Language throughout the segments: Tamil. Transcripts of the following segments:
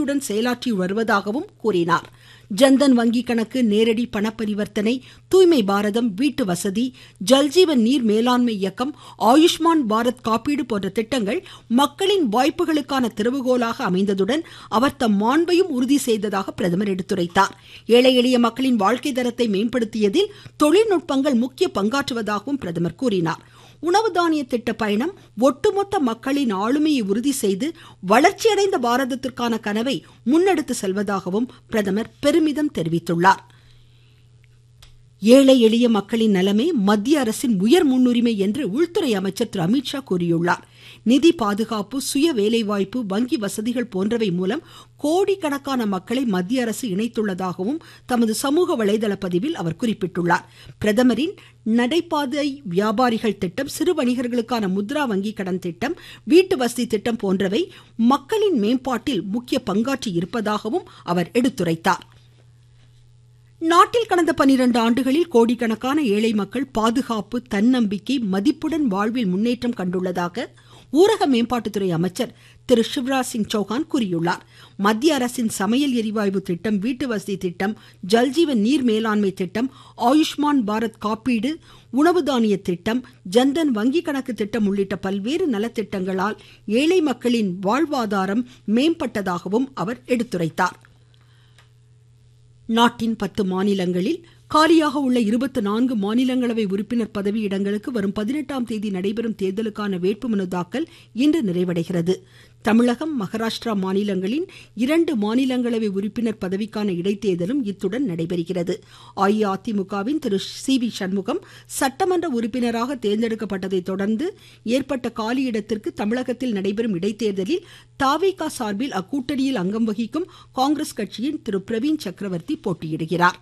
உறுதியுடன் செயலாற்றி வருவதாகவும் கூறினார். ஜன்தன் வங்கி கணக்கு, நேரடி பணப்பரிவர்த்தனை, தூய்மை பாரதம், வீட்டு வசதி, ஜல்ஜீவன் நீர் மேலாண்மை இயக்கம், ஆயுஷ்மான் பாரத் காப்பீடு போன்ற திட்டங்கள் மக்களின் வாய்ப்புகளுக்கான திறவுகோலாக அமைந்ததுடன் அவர் தம் மாண்பையும் உறுதி செய்ததாக பிரதமர் எடுத்துரைத்தார். ஏழை எளிய மக்களின் வாழ்க்கை தரத்தை மேம்படுத்தியதில் தொழில்நுட்பங்கள் முக்கிய பங்காற்றுவதாகவும் பிரதமர் கூறினார். உணவு தானிய திட்ட பயணம் ஒட்டுமொத்த மக்களின் ஆளுமையை உறுதி செய்து வளர்ச்சியடைந்த பாரதத்திற்கான கனவை முன்னெடுத்து செல்வதாகவும் பிரதமர் பெருமிதம் தெரிவித்துள்ளார். ஏழை எளிய மக்களின் நலமே மத்திய அரசின் உயர் முன்னுரிமை என்று உள்துறை அமைச்சர் திரு அமித்ஷா கூறியுள்ளார். நிதி பாதுகாப்பு, சுய வேலைவாய்ப்பு, வங்கி வசதிகள் போன்றவை மூலம் கோடிக்கணக்கான மக்களை மத்திய அரசு இணைத்துள்ளதாகவும் தமது சமூக வலைதள பதிவில் அவர் குறிப்பிட்டுள்ளார். பிரதமரின் நடைபாதை வியாபாரிகள் திட்டம், சிறு வணிகர்களுக்கான முத்ரா வங்கி கடன் திட்டம், வீட்டு வசதி திட்டம் போன்றவை மக்களின் மேம்பாட்டில் முக்கிய பங்காற்றி இருப்பதாகவும் அவர் எடுத்துரைத்தார். நாட்டில் கடந்த 12 ஆண்டுகளில் கோடிக்கணக்கான ஏழை மக்கள் பாதுகாப்பு, தன்னம்பிக்கை, மதிப்புடன் வாழ்வில் முன்னேற்றம் கண்டுள்ளதாக ஊரக மேம்பாட்டுத்துறை அமைச்சர் திரு சிவராஜ் சிங் சௌஹான் கூறியுள்ளார். மத்திய அரசின் சமையல் எரிவாயு திட்டம், வீட்டு வசதி திட்டம், ஜல்ஜீவன் நீர் மேலாண்மை திட்டம், ஆயுஷ்மான் பாரத் காப்பீடு, உணவு தானிய திட்டம், ஜன்தன் வங்கி கணக்கு திட்டம் உள்ளிட்ட பல்வேறு நலத்திட்டங்களால் ஏழை மக்களின் வாழ்வாதாரம் மேம்பட்டதாகவும் அவர் எடுத்துரைத்தார். நாட்டின் 10 மாநிலங்களில் காலியாக உள்ள 24 மாநிலங்களவை உறுப்பினர் பதவி இடங்களுக்கு வரும் 18ஆம் தேதி நடைபெறும் தேர்தலுக்கான வேட்புமனு தாக்கல் இன்று நிறைவடைகிறது. தமிழகம், மகாராஷ்டிரா மாநிலங்களின் 2 மாநிலங்களவை உறுப்பினர் பதவிக்கான இடைத்தேர்தலும் இத்துடன் நடைபெறுகிறது. அஇஅதிமுகவின் திரு சி.வி. சண்முகம் சட்டமன்ற உறுப்பினராக தேர்ந்தெடுக்கப்பட்டதை தொடர்ந்து ஏற்பட்ட காலியிடத்திற்கு தமிழகத்தில் நடைபெறும் இடைத்தேர்தலில் தவிக சார்பில் அக்கூட்டணியில் அங்கம் வகிக்கும் காங்கிரஸ் கட்சியின் திரு பிரவீன் சக்கரவர்த்தி போட்டியிடுகிறார்.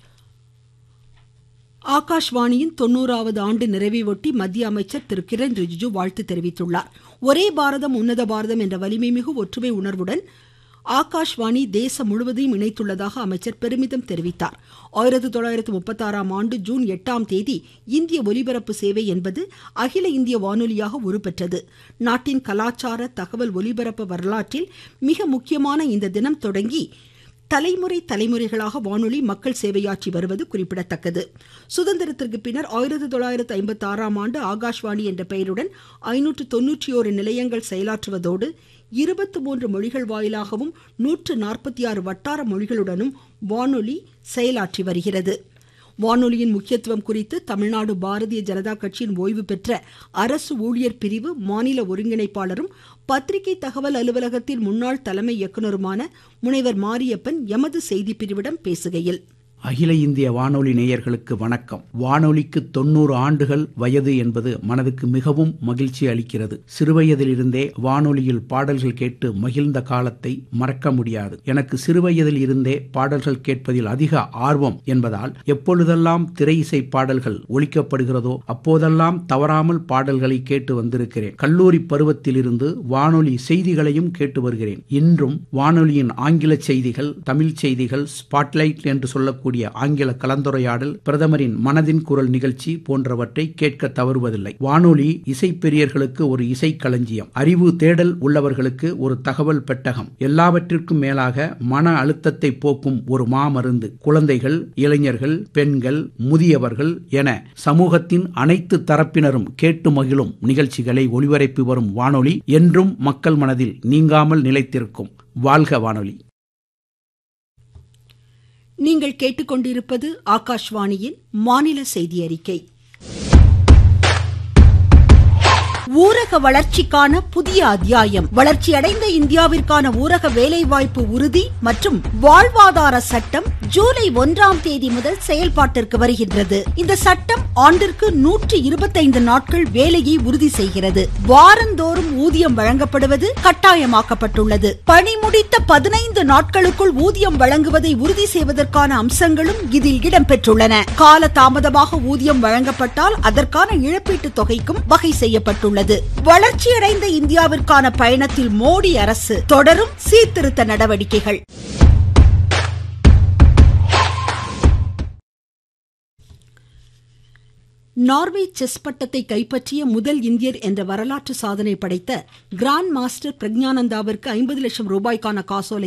ஆகாஷ்வாணியின் 90வது ஆண்டு நிறைவையொட்டி மத்திய அமைச்சர் திரு கிரண் ரிஜிஜு வாழ்த்து தெரிவித்துள்ளார். ஒரே பாரதம் உன்னத பாரதம் என்ற வலிமைமிகு ஒற்றுமை உணர்வுடன் ஆகாஷ்வாணி தேசம் முழுவதையும் இணைத்துள்ளதாக அமைச்சர் பெருமிதம் தெரிவித்தார். 1936ஆம் ஆண்டு ஜூன் 8ஆம் தேதி இந்திய ஒலிபரப்பு சேவை என்பது அகில இந்திய வானொலியாக உருப்பெற்றது. நாட்டின் கலாச்சார, தகவல் ஒலிபரப்பு வரலாற்றில் மிக முக்கியமான இந்த தினம் தொடங்கி தலைமுறைகளாக வானொலி மக்கள் சேவையாற்றி வருவது குறிப்பிடத்தக்கது. சுதந்திரத்திற்கு பின்னர் 1956ஆம் ஆண்டு ஆகாஷ்வாணி என்ற பெயருடன் 591 நிலையங்கள் செயலாற்றுவதோடு 23 மொழிகள் வாயிலாகவும் 146 வட்டார மொழிகளுடனும் வானொலி செயலாற்றி வருகிறது. வானொலியின் முக்கியத்துவம் குறித்து தமிழ்நாடு பாரதிய ஜனதா கட்சியின் ஓய்வு பெற்ற அரசு ஊழியர் பிரிவு மாநில ஒருங்கிணைப்பாளரும் பத்திரிகை தகவல் அலுவலகத்தின் முன்னாள் தலைமை இயக்குநருமான முனைவர் மாரியப்பன் எமது செய்தி பிரிவிடம் பேசுகையில், அகில இந்திய வானொலி நேயர்களுக்கு வணக்கம். வானொலிக்கு 90 ஆண்டுகள் வயது என்பது மனதுக்கு மிகவும் மகிழ்ச்சி அளிக்கிறது. சிறுவயதிலிருந்தே வானொலியில் பாடல்கள் கேட்டு மகிழ்ந்த காலத்தை மறக்க முடியாது. எனக்கு சிறுவயதில் இருந்தே பாடல்கள் கேட்பதில் அதிக ஆர்வம் என்பதால் எப்பொழுதெல்லாம் திரை இசை பாடல்கள் ஒலிக்கப்படுகிறதோ அப்போதெல்லாம் தவறாமல் பாடல்களை கேட்டு வந்திருக்கிறேன். கல்லூரி பருவத்திலிருந்து வானொலி செய்திகளையும் கேட்டு வருகிறேன். இன்றும் வானொலியின் ஆங்கில செய்திகள், தமிழ் செய்திகள், ஸ்பாட்லைட் என்று சொல்லக்கூடிய ஆங்கில கலந்துரையாடல், பிரதமரின் மனதின் குரல் நிகழ்ச்சி போன்றவற்றை கேட்க தவறுவதில்லை. வானொலி இசை பிரியர்களுக்கு ஒரு இசை களஞ்சியம், அறிவு தேடல் உள்ளவர்களுக்கு ஒரு தகவல் பெட்டகம், எல்லாவற்றிற்கும் மேலாக மன அழுத்தத்தை போக்கும் ஒரு மாமருந்து. குழந்தைகள், இளைஞர்கள், பெண்கள், முதியவர்கள் என சமூகத்தின் அனைத்து தரப்பினரும் கேட்டு மகிழும் நிகழ்ச்சிகளை ஒளிபரப்பி வரும் வானொலி என்றும் மக்கள் மனதில் நீங்காமல் நிலைத்திருக்கும். வாழ்க வானொலி. நீங்கள் கேட்டுக்கொண்டிருப்பது ஆகாஷ்வாணியின் மாநில செய்தி அறிக்கை. ஊரக வளர்ச்சிக்கான புதிய அத்தியாயம். வளர்ச்சியடைந்த இந்தியாவிற்கான ஊரக வேலைவாய்ப்பு உறுதி மற்றும் வாழ்வாதார சட்டம் ஜூலை 1ஆம் தேதி முதல் செயல்பாட்டிற்கு வருகின்றது. இந்த சட்டம் ஆண்டிற்கு 125 நாட்கள் வேலையை உறுதி செய்கிறது. வாரந்தோறும் ஊதியம் வழங்கப்படுவது கட்டாயமாக்கப்பட்டுள்ளது. பணி முடித்த 15 நாட்களுக்குள் ஊதியம் வழங்குவதை உறுதி செய்வதற்கான அம்சங்களும் இதில் இடம்பெற்றுள்ளன. கால தாமதமாக ஊதியம் வழங்கப்பட்டால் அதற்கான இழப்பீட்டுத் தொகைக்கும் வகை செய்யப்பட்டுள்ளது. வளர்ச்சியடைந்த இந்தியாவிற்கான பயணத்தில் மோடி அரசு தொடரும் சீர்திருத்த நடவடிக்கைகள். நார்வே செஸ் பட்டத்தை கைப்பற்றிய முதல் இந்தியர் என்ற வரலாற்று சாதனை படைத்த கிராண்ட் மாஸ்டர் பிரக்ஞானந்தாவிற்கு 50 லட்சம் ரூபாய்க்கான காசோலை